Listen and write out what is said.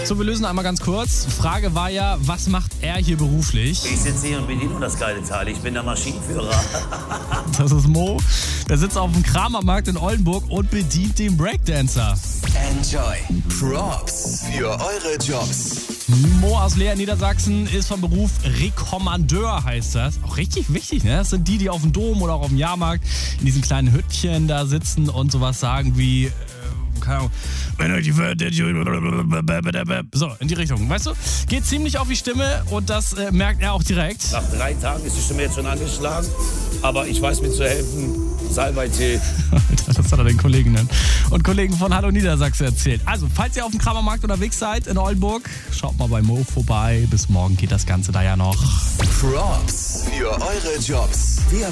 So, wir lösen einmal ganz kurz. Frage war ja, was macht er hier beruflich? Ich sitze hier und bediene das geile Teil. Ich bin der Maschinenführer. Das ist Mo. Der sitzt auf dem Kramermarkt in Oldenburg und bedient den Breakdancer. Enjoy. Props für eure Jobs. Mo aus Leer, Niedersachsen, ist vom Beruf Rekommandeur, heißt das. Auch richtig wichtig, ne? Das sind die auf dem Dom oder auch auf dem Jahrmarkt in diesen kleinen Hüttchen da sitzen und sowas sagen wie, keine Ahnung, so, in die Richtung, weißt du? Geht ziemlich auf die Stimme und das merkt er auch direkt. Nach 3 Tagen ist die Stimme jetzt schon angeschlagen, aber ich weiß mir zu helfen. Salbei-Tee. Das hat er den Kolleginnen und Kollegen von Hallo Niedersachsen erzählt. Also, falls ihr auf dem Kramermarkt unterwegs seid in Oldenburg, schaut mal bei Mo vorbei. Bis morgen geht das Ganze da ja noch. Props für eure Jobs. Wir